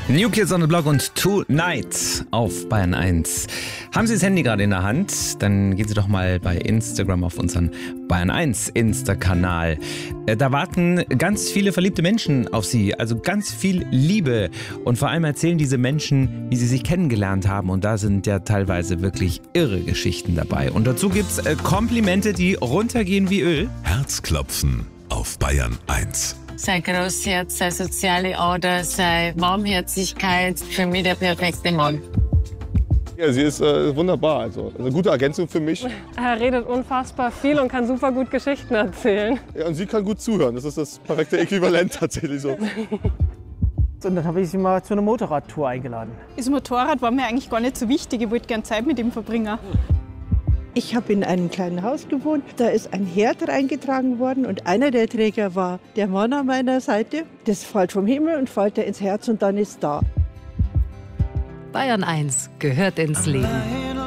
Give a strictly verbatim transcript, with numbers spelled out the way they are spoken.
New Kids on the Block und Tonight auf Bayern eins. Haben Sie das Handy gerade in der Hand? Dann gehen Sie doch mal bei Instagram auf unseren Bayern eins Insta-Kanal. Da warten ganz viele verliebte Menschen auf Sie, also ganz viel Liebe. Und vor allem erzählen diese Menschen, wie sie sich kennengelernt haben. Und da sind ja teilweise wirklich irre Geschichten dabei. Und dazu gibt's Komplimente, die runtergehen wie Öl. Herzklopfen auf Bayern eins. Sei Großherz, sei soziale Ader, sei Warmherzigkeit, für mich der perfekte Mann. Ja, sie ist äh, wunderbar, also eine gute Ergänzung für mich. Er redet unfassbar viel und kann super gut Geschichten erzählen. Ja, und sie kann gut zuhören, das ist das perfekte Äquivalent tatsächlich so. Und dann habe ich sie mal zu einer Motorradtour eingeladen. Das Motorrad war mir eigentlich gar nicht so wichtig, ich wollte gerne Zeit mit ihm verbringen. Ich habe in einem kleinen Haus gewohnt, da ist ein Herd reingetragen worden und einer der Träger war der Mann an meiner Seite. Das fällt vom Himmel und fällt ins Herz und dann ist da. Bayern eins gehört ins Leben.